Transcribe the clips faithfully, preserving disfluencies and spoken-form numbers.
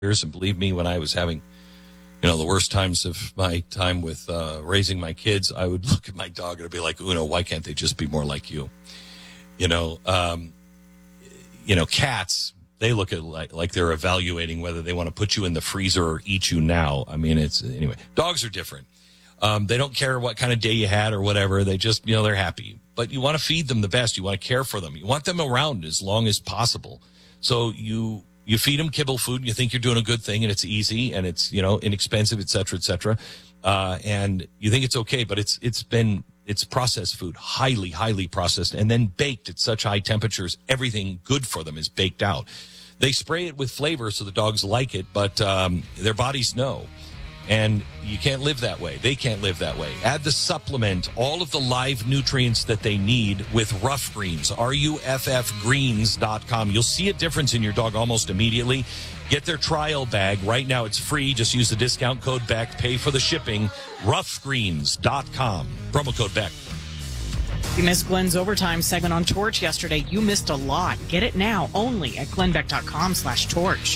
years, and believe me, when I was having, you know, the worst times of my time with uh, raising my kids, I would look at my dog and I'd be like, Uno, why can't they just be more like you? You know, um, you know, cats, they look at like like they're evaluating whether they want to put you in the freezer or eat you now. I mean, it's anyway. Dogs are different. Um, they don't care what kind of day you had or whatever. They just, you know, they're happy. But you want to feed them the best. You want to care for them. You want them around as long as possible. So you you feed them kibble food and you think you're doing a good thing and it's easy and it's, you know, inexpensive, et cetera, et cetera. Uh, and you think it's okay, but it's it's been it's processed food, highly, highly processed, and then baked at such high temperatures. Everything good for them is baked out. They spray it with flavor so the dogs like it, but um, their bodies know. And you can't live that way. They can't live that way. Add the supplement, all of the live nutrients that they need with Rough Greens, R U F F greens dot com. You'll see a difference in your dog almost immediately. Get their trial bag. Right now it's free. Just use the discount code BECK. Pay for the shipping. rough greens dot com. Promo code BECK. You missed Glenn's overtime segment on Torch yesterday. You missed a lot. Get it now only at glenn beck dot com slash torch.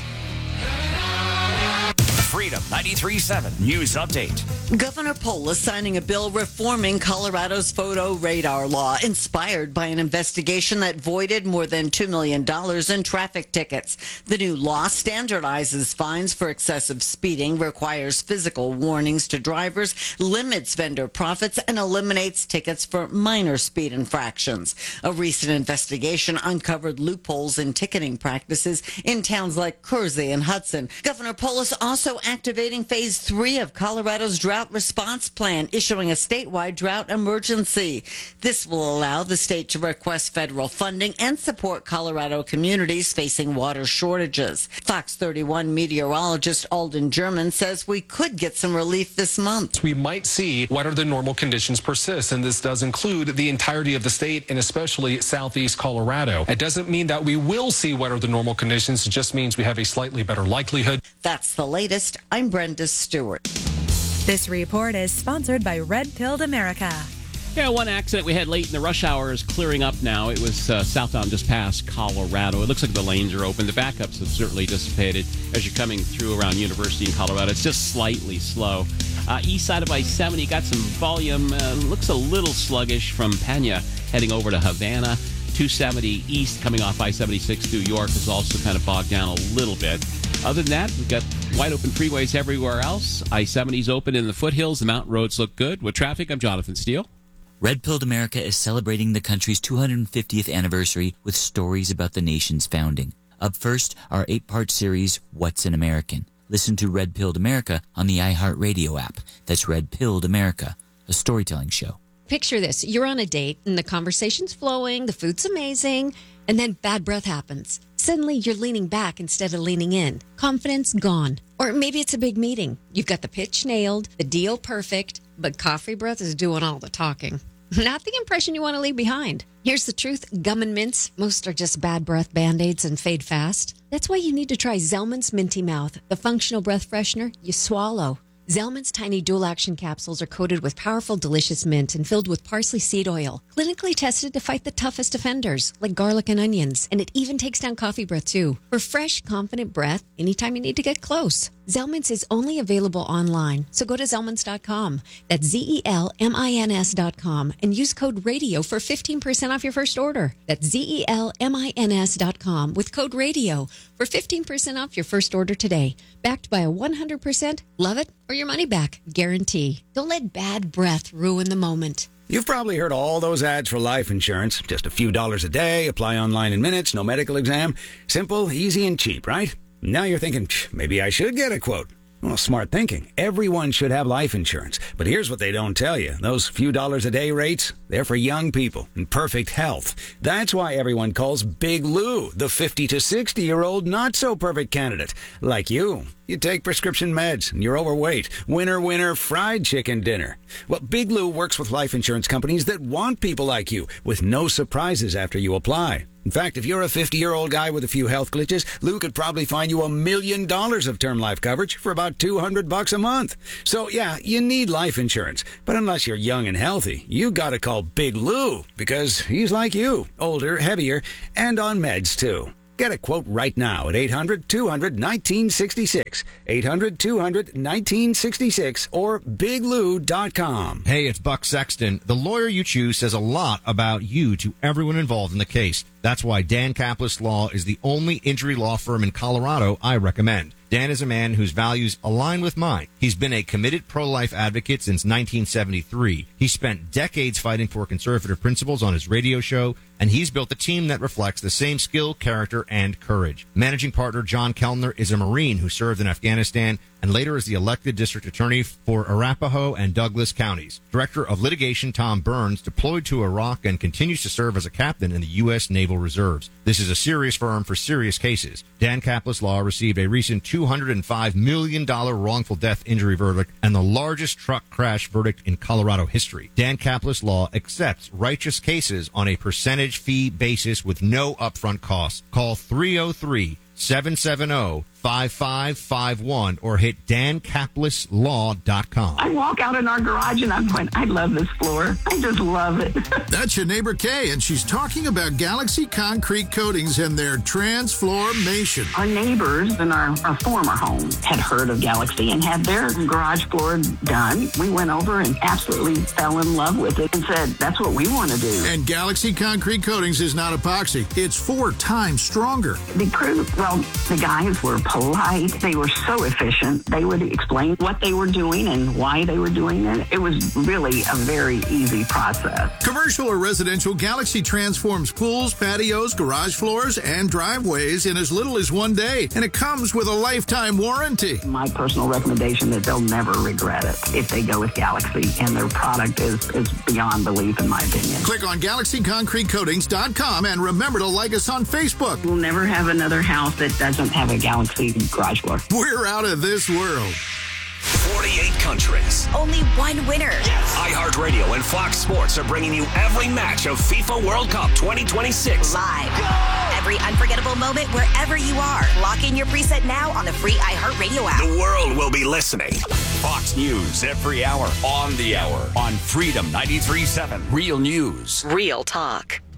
Freedom ninety-three point seven News Update. Governor Polis signing a bill reforming Colorado's photo radar law, inspired by an investigation that voided more than two million dollars in traffic tickets. The new law standardizes fines for excessive speeding, requires physical warnings to drivers, limits vendor profits, and eliminates tickets for minor speed infractions. A recent investigation uncovered loopholes in ticketing practices in towns like Kersey and Hudson. Governor Polis also activating phase three of Colorado's drought response plan, issuing a statewide drought emergency. This will allow the state to request federal funding and support Colorado communities facing water shortages. Fox thirty-one meteorologist Alden German says we could get some relief this month. We might see wetter than normal conditions persist, and this does include the entirety of the state and especially southeast Colorado. It doesn't mean that we will see wetter than normal conditions. It just means we have a slightly better likelihood. That's the latest. I'm Brenda Stewart. This report is sponsored by Red Pilled America. Yeah, one accident we had late in the rush hour is clearing up now. It was uh, southbound just past Colorado. It looks like the lanes are open. The backups have certainly dissipated as you're coming through around University in Colorado. It's just slightly slow. Uh, east side of I seventy got some volume. Uh, looks a little sluggish from Pena heading over to Havana. two seventy east coming off I seventy-six through York is also kind of bogged down a little bit. Other than that, we've got wide open freeways everywhere else. I seventy's open in the foothills. The mountain roads look good. With traffic, I'm Jonathan Steele. Red Pilled America is celebrating the country's two hundred fiftieth anniversary with stories about the nation's founding. Up first, our eight-part series, What's an American? Listen to Red Pilled America on the iHeartRadio app. That's Red Pilled America, a storytelling show. Picture this. You're on a date and the conversation's flowing, the food's amazing, and then bad breath happens. Suddenly, you're leaning back instead of leaning in. Confidence gone. Or maybe it's a big meeting. You've got the pitch nailed, the deal perfect, but coffee breath is doing all the talking. Not the impression you want to leave behind. Here's the truth. Gum and mints, most are just bad breath Band-Aids and fade fast. That's why you need to try Zellman's Minty Mouth, the functional breath freshener you swallow. Zellman's tiny dual-action capsules are coated with powerful, delicious mint and filled with parsley seed oil, clinically tested to fight the toughest offenders, like garlic and onions. And it even takes down coffee breath, too. For fresh, confident breath, anytime you need to get close. Zellman's is only available online, so go to Zellmans dot com. That's Z E L M I N S dot com and use code RADIO for fifteen percent off your first order. That's Z E L M I N S dot com with code RADIO for fifteen percent off your first order today. Backed by a one hundred percent love it or your money back guarantee. Don't let bad breath ruin the moment. You've probably heard all those ads for life insurance. Just a few dollars a day, apply online in minutes, no medical exam. Simple, easy, and cheap, right? Now you're thinking, maybe I should get a quote. Well, smart thinking. Everyone should have life insurance. But here's what they don't tell you. Those few dollars a day rates, they're for young people in perfect health. That's why everyone calls Big Lou the fifty to sixty-year-old not-so-perfect candidate. Like you. You take prescription meds, and you're overweight. Winner, winner, fried chicken dinner. Well, Big Lou works with life insurance companies that want people like you, with no surprises after you apply. In fact, if you're a fifty-year-old guy with a few health glitches, Lou could probably find you a million dollars of term life coverage for about two hundred bucks a month. So, yeah, you need life insurance. But unless you're young and healthy, you gotta call Big Lou, because he's like you, older, heavier, and on meds, too. Get a quote right now at eight hundred two hundred nineteen sixty-six, eight hundred two hundred nineteen sixty-six, or big lou dot com. Hey, it's Buck Sexton. The lawyer you choose says a lot about you to everyone involved in the case. That's why Dan Kaplis Law is the only injury law firm in Colorado I recommend. Dan is a man whose values align with mine. He's been a committed pro-life advocate since nineteen seventy-three. He spent decades fighting for conservative principles on his radio show, and he's built a team that reflects the same skill, character, and courage. Managing partner John Kellner is a Marine who served in Afghanistan and later is the elected district attorney for Arapahoe and Douglas counties. Director of litigation Tom Burns deployed to Iraq and continues to serve as a captain in the U S Naval Reserves. This is a serious firm for serious cases. Dan Kaplis Law received a recent two hundred five million dollars wrongful death injury verdict and the largest truck crash verdict in Colorado history. Dan Kaplis Law accepts righteous cases on a percentage fee basis with no upfront costs. Call three oh three, seven seven zero, five five five one or hit dan kaplis law dot com. I walk out in our garage and I'm going, I love this floor. I just love it. That's your neighbor Kay, and she's talking about Galaxy Concrete Coatings and their transformation. Our neighbors in our, our former home had heard of Galaxy and had their garage floor done. We went over and absolutely fell in love with it and said, that's what we want to do. And Galaxy Concrete Coatings is not epoxy. It's four times stronger. The crew, well, the guys were polite. They were so efficient. They would explain what they were doing and why they were doing it. It was really a very easy process. Commercial or residential, Galaxy transforms pools, patios, garage floors, and driveways in as little as one day. And it comes with a lifetime warranty. My personal recommendation is they'll never regret it if they go with Galaxy, and their product is, is beyond belief, in my opinion. Click on galaxy concrete coatings dot com and remember to like us on Facebook. We'll never have another house that doesn't have a Galaxy garage floor. We're out of this world. forty-eight countries. Only one winner. Yes. iHeartRadio and Fox Sports are bringing you every match of FIFA World Cup twenty twenty-six. Live. Go! Every unforgettable moment wherever you are. Lock in your preset now on the free iHeartRadio app. The world will be listening. Fox News every hour on the hour on Freedom ninety-three point seven. Real news. Real talk.